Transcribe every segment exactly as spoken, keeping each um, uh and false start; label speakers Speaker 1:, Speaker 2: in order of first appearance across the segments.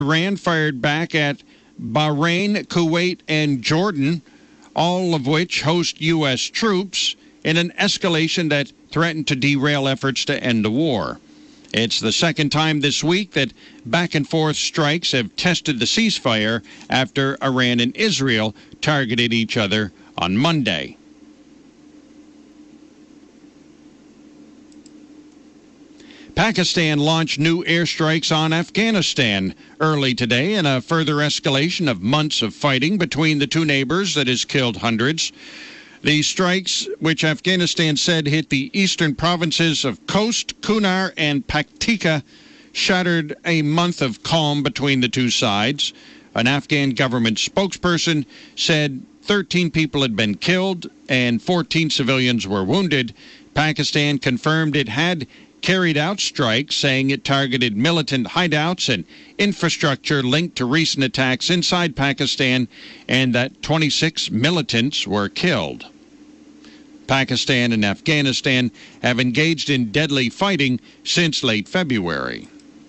Speaker 1: Iran fired back at Bahrain, Kuwait, and Jordan, all of which host U S troops, in an escalation that threatened to derail efforts to end the war. It's the second time this week that back-and-forth strikes have tested the ceasefire after Iran and Israel targeted each other on Monday. Pakistan launched new airstrikes on Afghanistan early today in a further escalation of months of fighting between the two neighbors that has killed hundreds. The strikes, which Afghanistan said hit the eastern provinces of Khost, Kunar, and Paktika, shattered a month of calm between the two sides. An Afghan government spokesperson said thirteen people had been killed and fourteen civilians were wounded. Pakistan confirmed it had carried out strikes, saying it targeted militant hideouts and infrastructure linked to recent attacks inside Pakistan, and that twenty-six militants were killed. Pakistan and Afghanistan have engaged in deadly fighting since late February.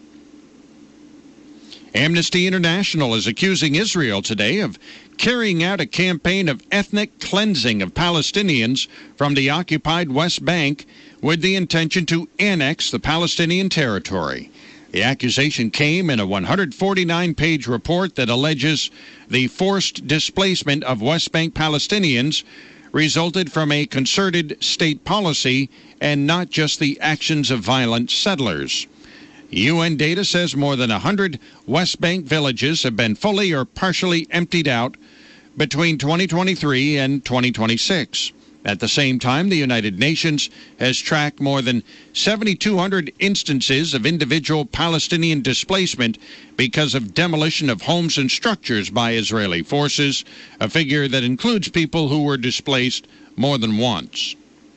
Speaker 1: Amnesty International is accusing Israel today of carrying out a campaign of ethnic cleansing of Palestinians from the occupied West Bank with the intention to annex the Palestinian territory. The accusation came in a one hundred forty-nine page report that alleges the forced displacement of West Bank Palestinians resulted from a concerted state policy and not just the actions of violent settlers. U N data says more than one hundred West Bank villages have been fully or partially emptied out between twenty twenty-three and twenty twenty-six. At the same time, the United Nations has tracked more than seven thousand two hundred instances of individual Palestinian displacement because of demolition of homes and structures by Israeli forces, a figure that includes people who were displaced more than once.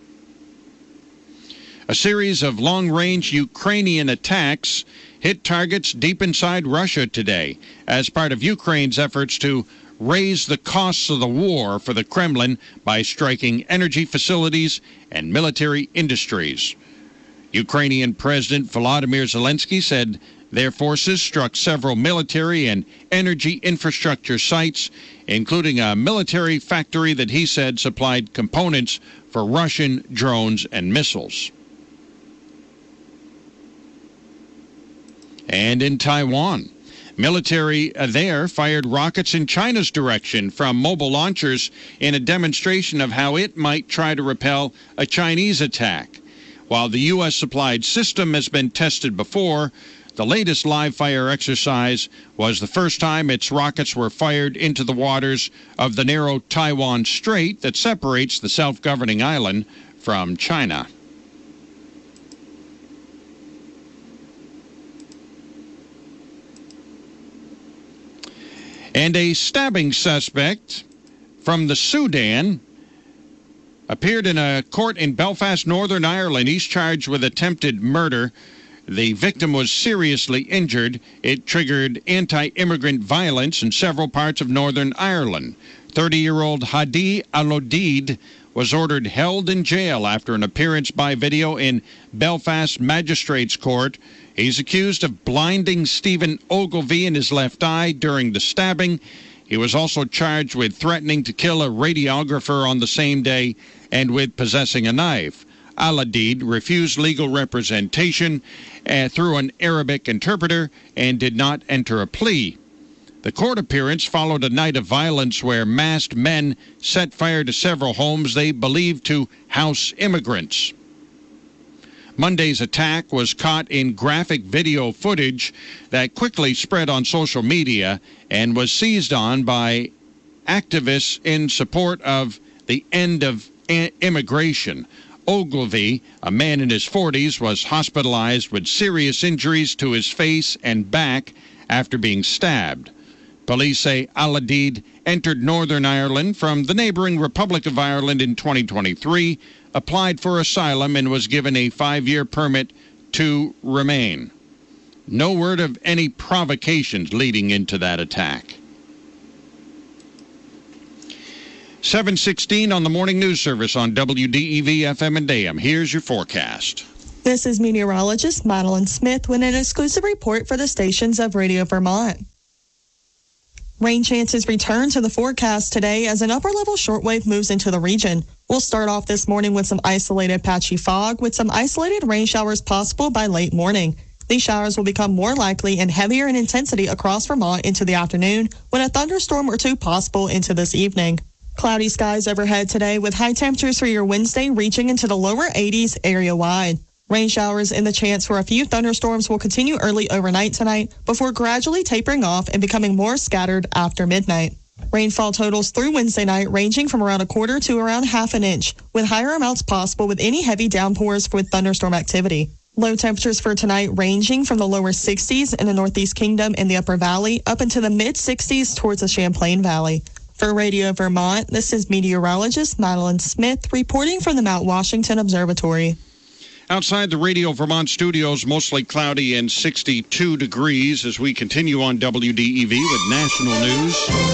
Speaker 1: A series of long-range Ukrainian attacks hit targets deep inside Russia today as part of Ukraine's efforts to raise the costs of the war for the Kremlin by striking energy facilities and military industries. Ukrainian President Volodymyr Zelensky said their forces struck several military and energy infrastructure sites, including a military factory that he said supplied components for Russian drones and missiles. And in Taiwan, military there fired rockets in China's direction from mobile launchers in a demonstration of how it might try to repel a Chinese attack. While the U S-supplied system has been tested before, the latest live-fire exercise was the first time its rockets were fired into the waters of the narrow Taiwan Strait that separates the self-governing island from China. And a stabbing suspect from the Sudan appeared in a court in Belfast, Northern Ireland. He's charged with attempted murder. The victim was seriously injured. It triggered anti-immigrant violence in several parts of Northern Ireland. thirty-year-old Hadi Alodid was ordered held in jail after an appearance by video in Belfast Magistrates Court. He's accused of blinding Stephen Ogilvie in his left eye during the stabbing. He was also charged with threatening to kill a radiographer on the same day and with possessing a knife. Al-Adid refused legal representation uh, through an Arabic interpreter and did not enter a plea. The court appearance followed a night of violence where masked men set fire to several homes they believed to house immigrants. Monday's attack was caught in graphic video footage that quickly spread on social media and was seized on by activists in support of the end of immigration. Ogilvie, a man in his forties, was hospitalized with serious injuries to his face and back after being stabbed. Police say Al-Adid entered Northern Ireland from the neighboring Republic of Ireland in twenty twenty-three, applied for asylum, and was given a five-year permit to remain. No word of any provocations leading into that attack. seven sixteen on the Morning News Service on W D E V F M and A M. Here's your forecast.
Speaker 2: This is meteorologist Madeline Smith with an exclusive report for the stations of Radio Vermont. Rain chances return to the forecast today as an upper-level shortwave moves into the region. We'll start off this morning with some isolated patchy fog with some isolated rain showers possible by late morning. These showers will become more likely and heavier in intensity across Vermont into the afternoon, with a thunderstorm or two possible into this evening. Cloudy skies overhead today with high temperatures for your Wednesday reaching into the lower eighties area-wide. Rain showers and the chance for a few thunderstorms will continue early overnight tonight before gradually tapering off and becoming more scattered after midnight. Rainfall totals through Wednesday night ranging from around a quarter to around half an inch, with higher amounts possible with any heavy downpours with thunderstorm activity. Low temperatures for tonight ranging from the lower sixties in the Northeast Kingdom and the Upper Valley up into the mid-sixties towards the Champlain Valley. For Radio Vermont, this is meteorologist Madeline Smith reporting from the Mount Washington Observatory.
Speaker 1: Outside the Radio Vermont studios, mostly cloudy and sixty-two degrees as we continue on W D E V with national news.